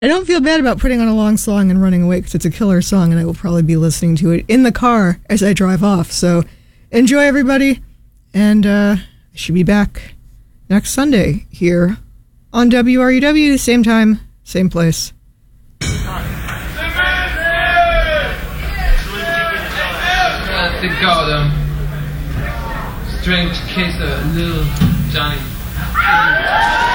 I don't feel bad about putting on a long song and running away because it's a killer song and I will probably be listening to it in the car as I drive off. So enjoy, everybody, and I should be back next Sunday here on WRUW, same time, same place. Thank God, strange case of little Johnny.